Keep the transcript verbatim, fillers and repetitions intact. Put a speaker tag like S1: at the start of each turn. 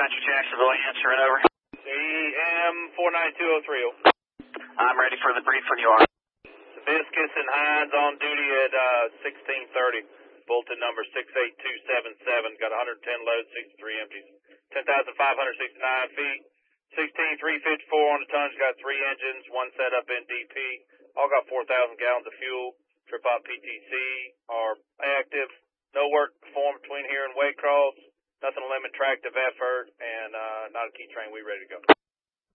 S1: Dispatcher Jacksonville answering over.
S2: E M four nine two oh three.
S1: I'm ready for the brief when you are.
S2: Hibiscus and Hines on duty at uh, sixteen thirty. Bulletin number six eight two seven seven. Got one hundred ten loads, sixty-three empties. ten thousand five hundred sixty-nine feet. sixteen three fifty-four on the tonnage. Got three engines, one setup in D P. All got four thousand gallons of fuel. Trip out P T C are active. No work performed between here and Waycross. Nothing to limit tractive effort, and uh, not a key train. We ready to go.